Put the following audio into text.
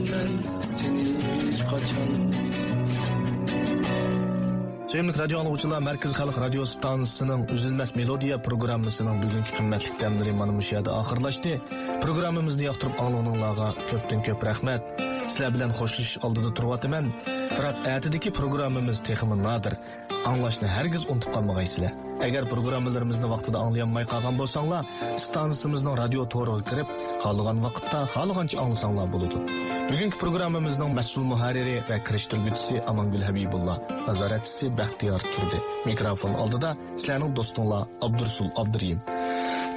Sevimli radyo anlıqçılar, Merkez Xalq Radio Stansiyasının Üzülməz Melodiya programmasının bugünkü qimmatli təmləri mana bu yerdə axırlaşdı. Programmamizni yoqtirib anlığınızlarga köpdən-köp rəhmət. Sizlar bilan xoşlashish oldida turyapman. Biroq ertadagi programmamiz texmi nadir. Anglashni hargiz unutib qolmaysizlar. Agar programmalarimizni vaqtida anglayolmay qolgan bo'lsanglar, stansiyamizning radio to'riga kirib, qolgan vaqtda xohlagancha anglasanglar bo'ladi. Bugungi programmamizning mas'ul muharriri va kirishtiruvchisi Amangul Habibullah, nazoratchisi Baxtiyor Turdi. Mikrofon oldida sizlarning do'stinglar Abdursul Abdurim.